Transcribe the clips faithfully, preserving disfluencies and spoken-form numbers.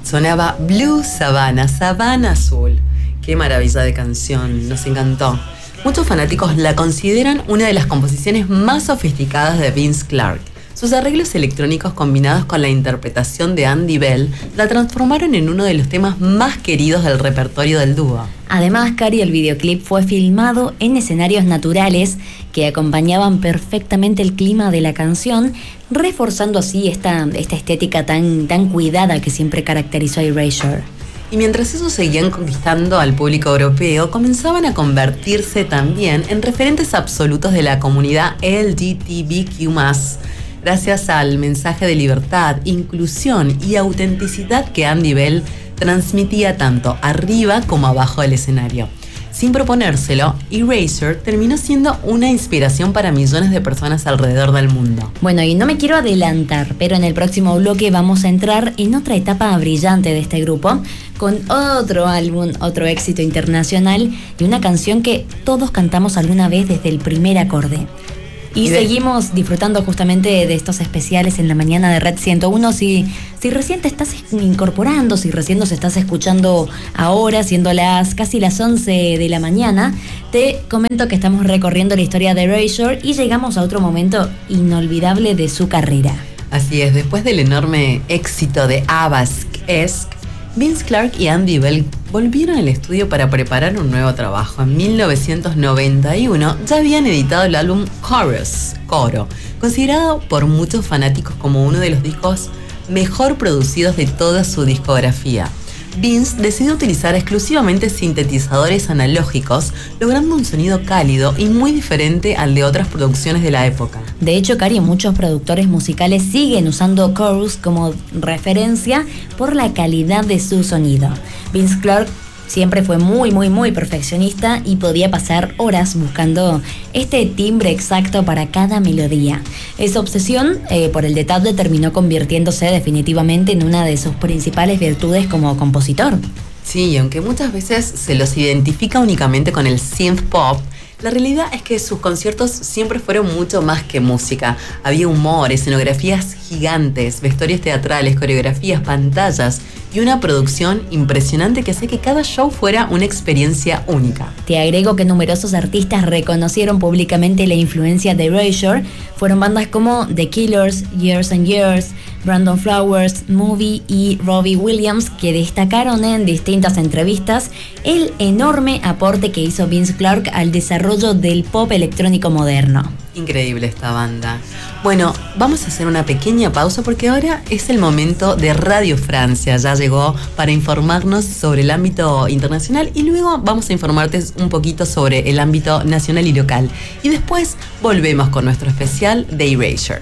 Sonaba Blue Savannah, Sabana Azul. Qué maravilla de canción, nos encantó. Muchos fanáticos la consideran una de las composiciones más sofisticadas de Vince Clarke. Sus arreglos electrónicos combinados con la interpretación de Andy Bell la transformaron en uno de los temas más queridos del repertorio del dúo. Además, Cari, el videoclip fue filmado en escenarios naturales que acompañaban perfectamente el clima de la canción, reforzando así esta, esta estética tan, tan cuidada que siempre caracterizó a Erasure. Y mientras ellos seguían conquistando al público europeo, comenzaban a convertirse también en referentes absolutos de la comunidad L G B T Q más, gracias al mensaje de libertad, inclusión y autenticidad que Andy Bell transmitía tanto arriba como abajo del escenario. Sin proponérselo, Erasure terminó siendo una inspiración para millones de personas alrededor del mundo. Bueno, y no me quiero adelantar, pero en el próximo bloque vamos a entrar en otra etapa brillante de este grupo, con otro álbum, otro éxito internacional y una canción que todos cantamos alguna vez desde el primer acorde. Y, y de... seguimos disfrutando justamente de estos especiales en la mañana de Red ciento uno. Si, si recién te estás incorporando, si recién nos estás escuchando ahora, siendo las casi las once de la mañana, te comento que estamos recorriendo la historia de Erasure y llegamos a otro momento inolvidable de su carrera. Así es, después del enorme éxito de Abasque, Vince Clarke y Andy Bell volvieron al estudio para preparar un nuevo trabajo. En mil novecientos noventa y uno ya habían editado el álbum Chorus, Coro, considerado por muchos fanáticos como uno de los discos mejor producidos de toda su discografía. Vince decidió utilizar exclusivamente sintetizadores analógicos, logrando un sonido cálido y muy diferente al de otras producciones de la época. De hecho, Cari, muchos productores musicales siguen usando Chorus como referencia por la calidad de su sonido. Vince Clarke siempre fue muy, muy, muy perfeccionista y podía pasar horas buscando este timbre exacto para cada melodía. Esa obsesión eh, por el detalle terminó convirtiéndose definitivamente en una de sus principales virtudes como compositor. Sí, aunque muchas veces se los identifica únicamente con el synth pop, la realidad es que sus conciertos siempre fueron mucho más que música. Había humor, escenografías gigantes, vestuarios teatrales, coreografías, pantallas y una producción impresionante que hacía que cada show fuera una experiencia única. Te agrego que numerosos artistas reconocieron públicamente la influencia de Erasure. Fueron bandas como The Killers, Years and Years, Brandon Flowers, Moby y Robbie Williams, que destacaron en distintas entrevistas el enorme aporte que hizo Vince Clarke al desarrollo del pop electrónico moderno. Increíble esta banda. Bueno, vamos a hacer una pequeña pausa porque ahora es el momento de Radio Francia. Ya llegó para informarnos sobre el ámbito internacional y luego vamos a informarte un poquito sobre el ámbito nacional y local. Y después volvemos con nuestro especial de Erasure.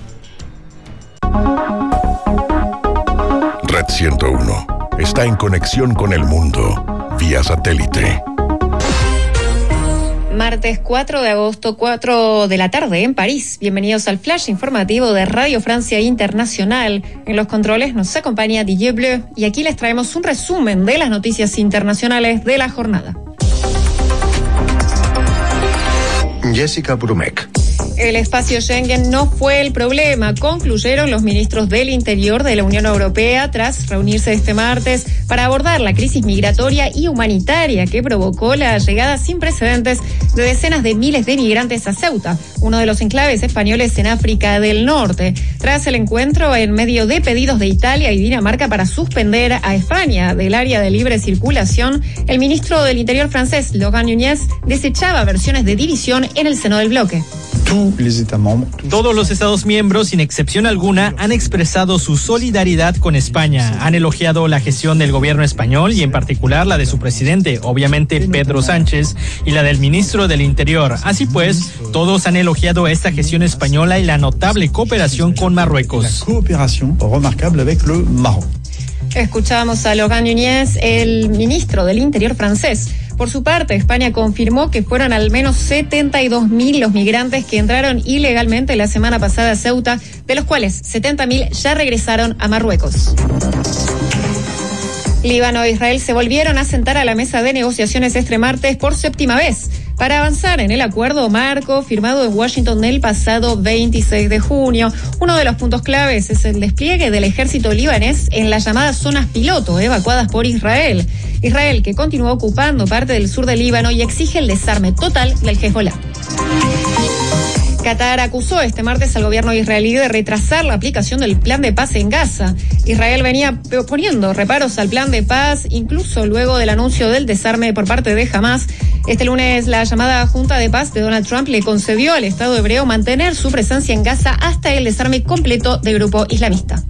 Red ciento uno está en conexión con el mundo vía satélite. Martes cuatro de agosto, cuatro de la tarde en París. Bienvenidos al flash informativo de Radio Francia Internacional. En los controles nos acompaña Didier Bleu y aquí les traemos un resumen de las noticias internacionales de la jornada. Jessica Brumek. El espacio Schengen no fue el problema, concluyeron los ministros del Interior de la Unión Europea tras reunirse este martes para abordar la crisis migratoria y humanitaria que provocó la llegada sin precedentes de decenas de miles de migrantes a Ceuta, uno de los enclaves españoles en África del Norte. Tras el encuentro, en medio de pedidos de Italia y Dinamarca para suspender a España del área de libre circulación, el ministro del Interior francés, Laurent Nunez, desechaba versiones de división en el seno del bloque. Todos los Estados miembros, sin excepción alguna, han expresado su solidaridad con España. Han elogiado la gestión del gobierno español y en particular la de su presidente, obviamente Pedro Sánchez, y la del ministro del Interior. Así pues, todos han elogiado esta gestión española y la notable cooperación con Marruecos. Escuchamos a Laurent Nunez, el ministro del Interior francés. Por su parte, España confirmó que fueron al menos setenta y dos mil los migrantes que entraron ilegalmente la semana pasada a Ceuta, de los cuales setenta mil ya regresaron a Marruecos. Líbano e Israel se volvieron a sentar a la mesa de negociaciones este martes por séptima vez. para avanzar en el acuerdo marco firmado en Washington el pasado veintiséis de junio. Uno de los puntos claves es el despliegue del ejército libanés en las llamadas zonas piloto evacuadas por Israel. Israel, que continúa ocupando parte del sur del Líbano y exige el desarme total del Hezbolá. Qatar acusó este martes al gobierno israelí de retrasar la aplicación del plan de paz en Gaza. Israel venía poniendo reparos al plan de paz, incluso luego del anuncio del desarme por parte de Hamás. Este lunes, la llamada Junta de Paz de Donald Trump le concedió al Estado hebreo mantener su presencia en Gaza hasta el desarme completo del grupo islamista.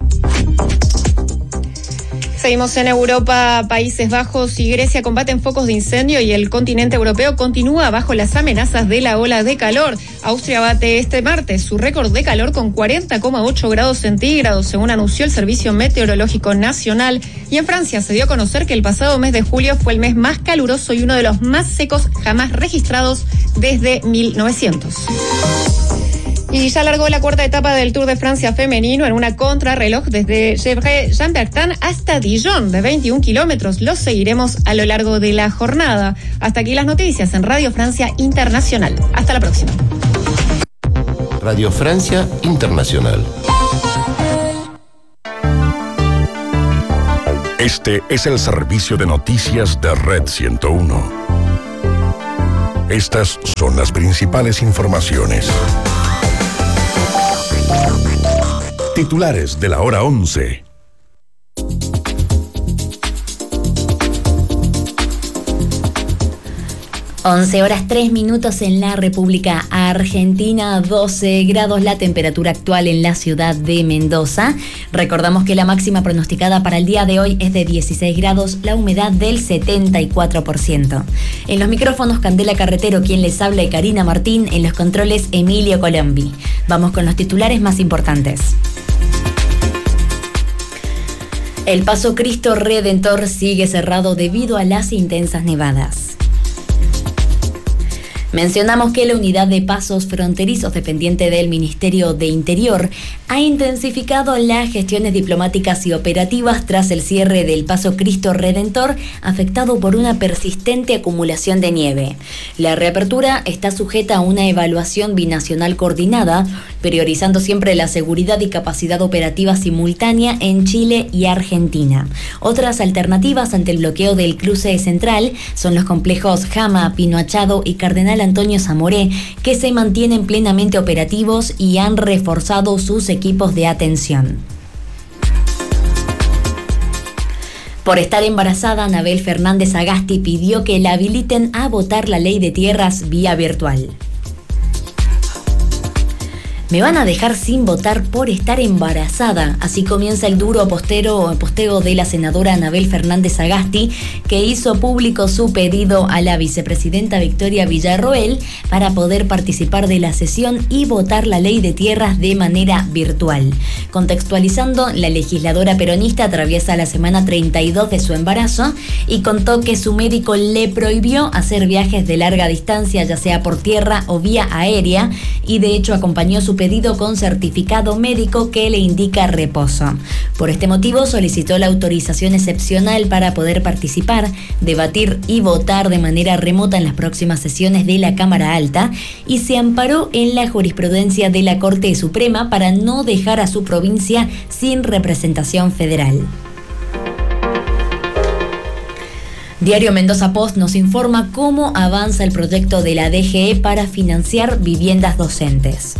Seguimos en Europa. Países Bajos y Grecia combaten focos de incendio y el continente europeo continúa bajo las amenazas de la ola de calor. Austria bate este martes su récord de calor con cuarenta coma ocho grados centígrados, según anunció el Servicio Meteorológico Nacional. Y en Francia se dio a conocer que el pasado mes de julio fue el mes más caluroso y uno de los más secos jamás registrados desde mil novecientos. Y ya largó la cuarta etapa del Tour de Francia femenino en una contrarreloj desde Gevrey-Chambertin hasta Dijon de veintiún kilómetros. Los seguiremos a lo largo de la jornada. Hasta aquí las noticias en Radio Francia Internacional. Hasta la próxima. Radio Francia Internacional. Este es el servicio de noticias de Red ciento uno. Estas son las principales informaciones. Titulares de la hora once. once horas tres minutos en la República Argentina, doce grados la temperatura actual en la ciudad de Mendoza. Recordamos que la máxima pronosticada para el día de hoy es de dieciséis grados, la humedad del setenta y cuatro por ciento. En los micrófonos Candela Carretero, quien les habla, y Karina Martín, en los controles Emilio Colombi. Vamos con los titulares más importantes. El Paso Cristo Redentor sigue cerrado debido a las intensas nevadas. Mencionamos que la unidad de pasos fronterizos dependiente del Ministerio de Interior ha intensificado las gestiones diplomáticas y operativas tras el cierre del Paso Cristo Redentor, afectado por una persistente acumulación de nieve. La reapertura está sujeta a una evaluación binacional coordinada, priorizando siempre la seguridad y capacidad operativa simultánea en Chile y Argentina. Otras alternativas ante el bloqueo del cruce central son los complejos Jama, Pino Achado y Cardenal Antonio Zamoré, que se mantienen plenamente operativos y han reforzado sus equipos de atención. Por estar embarazada, Anabel Fernández Agasti pidió que la habiliten a votar la ley de tierras vía virtual. Me van a dejar sin votar por estar embarazada. Así comienza el duro postero, posteo de la senadora Anabel Fernández Agasti, que hizo público su pedido a la vicepresidenta Victoria Villarroel para poder participar de la sesión y votar la ley de tierras de manera virtual. Contextualizando, la legisladora peronista atraviesa la semana treinta y dos de su embarazo y contó que su médico le prohibió hacer viajes de larga distancia, ya sea por tierra o vía aérea, y de hecho acompañó su pedido con certificado médico que le indica reposo. Por este motivo solicitó la autorización excepcional para poder participar, debatir y votar de manera remota en las próximas sesiones de la Cámara Alta, y se amparó en la jurisprudencia de la Corte Suprema para no dejar a su provincia sin representación federal. Diario Mendoza Post nos informa cómo avanza el proyecto de la D G E para financiar viviendas docentes.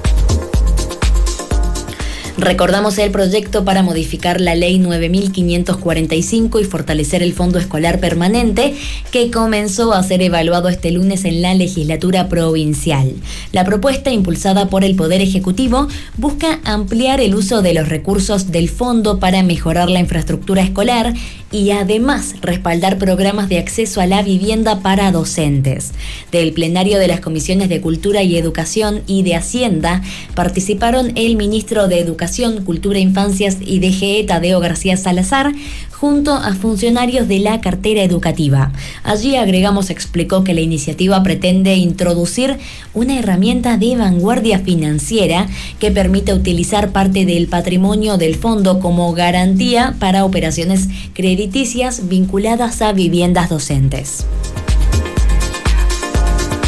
Recordamos el proyecto para modificar la ley nueve mil quinientos cuarenta y cinco y fortalecer el Fondo Escolar Permanente, que comenzó a ser evaluado este lunes en la legislatura provincial. La propuesta, impulsada por el Poder Ejecutivo, busca ampliar el uso de los recursos del fondo para mejorar la infraestructura escolar y además respaldar programas de acceso a la vivienda para docentes. Del plenario de las comisiones de Cultura y Educación y de Hacienda participaron el ministro de Educación, Cultura, Infancias y D G E, Tadeo García Salazar, junto a funcionarios de la cartera educativa. Allí Agregamos explicó que la iniciativa pretende introducir una herramienta de vanguardia financiera que permita utilizar parte del patrimonio del fondo como garantía para operaciones crediticias vinculadas a viviendas docentes.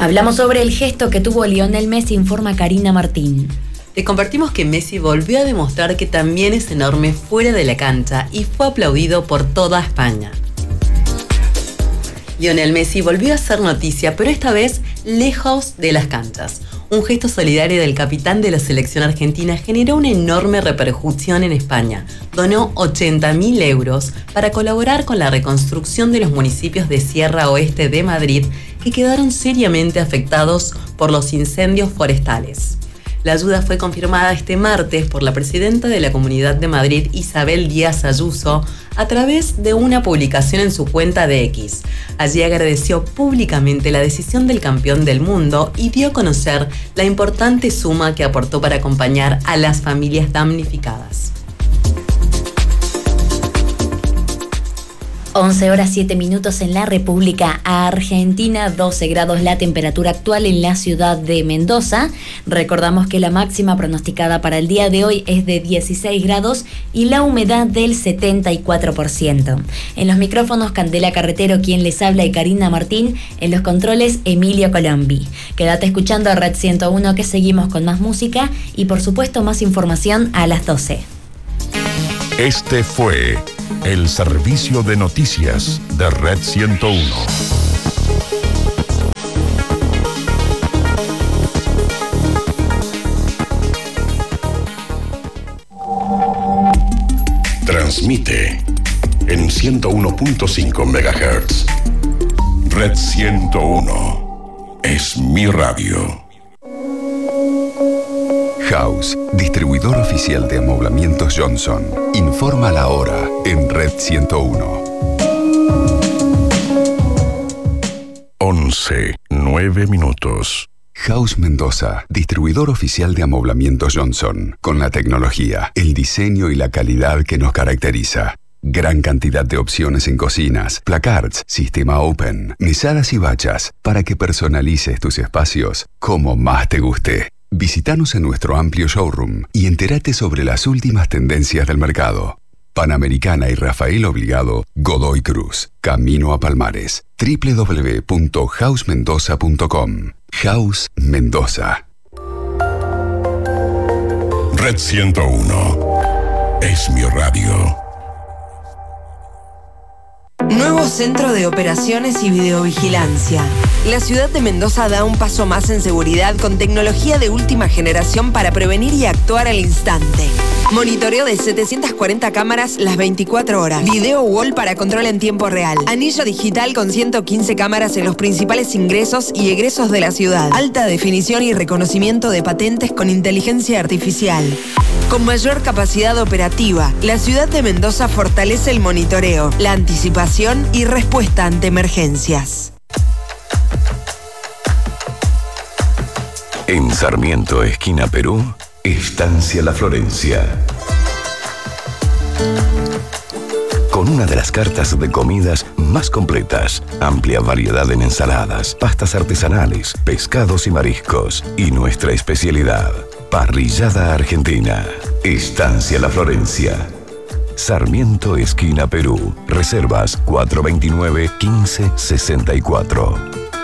Hablamos sobre el gesto que tuvo Lionel Messi, informa Karina Martín. Te compartimos que Messi volvió a demostrar que también es enorme fuera de la cancha y fue aplaudido por toda España. Lionel Messi volvió a hacer noticia, pero esta vez lejos de las canchas. Un gesto solidario del capitán de la selección argentina generó una enorme repercusión en España. Donó ochenta mil euros para colaborar con la reconstrucción de los municipios de Sierra Oeste de Madrid que quedaron seriamente afectados por los incendios forestales. La ayuda fue confirmada este martes por la presidenta de la Comunidad de Madrid, Isabel Díaz Ayuso, a través de una publicación en su cuenta de X. Allí agradeció públicamente la decisión del campeón del mundo y dio a conocer la importante suma que aportó para acompañar a las familias damnificadas. once horas siete minutos en la República Argentina, doce grados la temperatura actual en la ciudad de Mendoza. Recordamos que la máxima pronosticada para el día de hoy es de dieciséis grados y la humedad del setenta y cuatro por ciento. En los micrófonos Candela Carretero, quien les habla, y Karina Martín. En los controles, Emilio Colombi. Quédate escuchando a Red ciento uno, que seguimos con más música y por supuesto más información a las doce. Este fue el servicio de noticias de Red ciento uno. Transmite en ciento uno punto cinco megahertz. Red ciento uno es mi radio. House, distribuidor oficial de amoblamientos Johnson. Informa la hora en Red ciento uno. once, nueve minutos. House Mendoza, distribuidor oficial de amoblamientos Johnson. Con la tecnología, el diseño y la calidad que nos caracteriza. Gran cantidad de opciones en cocinas, placards, sistema open, mesadas y bachas, para que personalices tus espacios como más te guste. Visítanos en nuestro amplio showroom y entérate sobre las últimas tendencias del mercado. Panamericana y Rafael Obligado, Godoy Cruz, Camino a Palmares. doble u doble u doble u punto house mendoza punto com. House Mendoza. Red ciento uno es mi radio. Nuevo Centro de Operaciones y Videovigilancia. La ciudad de Mendoza da un paso más en seguridad con tecnología de última generación para prevenir y actuar al instante. Monitoreo de setecientas cuarenta cámaras las veinticuatro horas. Video wall para control en tiempo real. Anillo digital con ciento quince cámaras en los principales ingresos y egresos de la ciudad. Alta definición y reconocimiento de patentes con inteligencia artificial. Con mayor capacidad operativa, la ciudad de Mendoza fortalece el monitoreo, la anticipación y respuesta ante emergencias. En Sarmiento, esquina Perú, Estancia La Florencia. Con una de las cartas de comidas más completas, amplia variedad en ensaladas, pastas artesanales, pescados y mariscos. Y nuestra especialidad, parrillada argentina. Estancia La Florencia. Sarmiento, esquina Perú. Reservas cuatro veintinueve, quince sesenta y cuatro.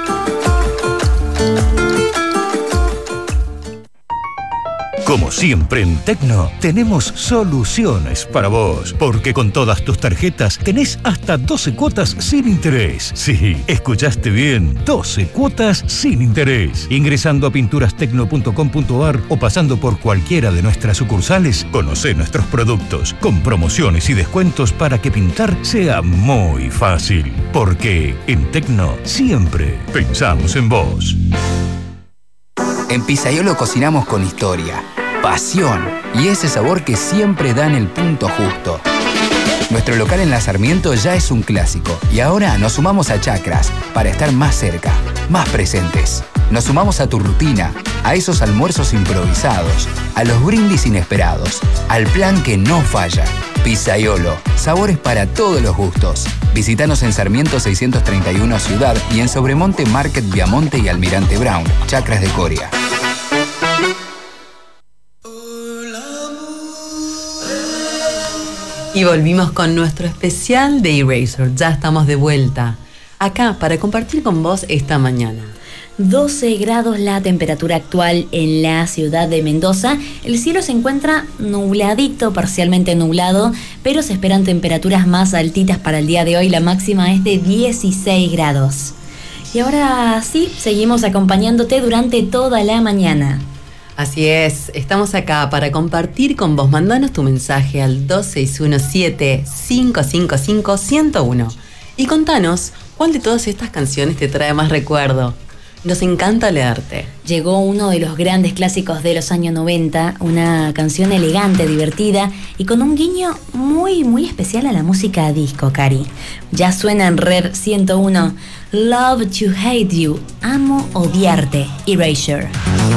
Como siempre en Tecno, tenemos soluciones para vos, porque con todas tus tarjetas tenés hasta doce cuotas sin interés. Sí, escuchaste bien, doce cuotas sin interés. Ingresando a pinturas tecno punto com punto ar o pasando por cualquiera de nuestras sucursales, conocé nuestros productos, con promociones y descuentos para que pintar sea muy fácil. Porque en Tecno siempre pensamos en vos. En Pizzaiolo cocinamos con historia, pasión y ese sabor que siempre dan el punto justo. Nuestro local en La Sarmiento ya es un clásico y ahora nos sumamos a Chacras para estar más cerca, más presentes. Nos sumamos a tu rutina, a esos almuerzos improvisados, a los brindis inesperados, al plan que no falla. Pizzaiolo, sabores para todos los gustos. Visítanos en Sarmiento seiscientos treinta y uno Ciudad y en Sobremonte Market Viamonte y Almirante Brown, Chacras de Coria. Y volvimos con nuestro especial de Eraser. Ya estamos de vuelta acá para compartir con vos esta mañana. doce grados la temperatura actual en la ciudad de Mendoza. El cielo se encuentra nubladito, parcialmente nublado, pero se esperan temperaturas más altitas para el día de hoy. La máxima es de dieciséis grados. Y ahora sí, seguimos acompañándote durante toda la mañana. Así es, estamos acá para compartir con vos. Mandanos tu mensaje al dos seis uno siete, cinco cinco cinco, uno cero uno y contanos cuál de todas estas canciones te trae más recuerdo. Nos encanta leerte. Llegó uno de los grandes clásicos de los años noventa, una canción elegante, divertida y con un guiño muy, muy especial a la música disco, Cari. Ya suena en Red ciento uno, Love to Hate You, Amo Odiarte, Erasure.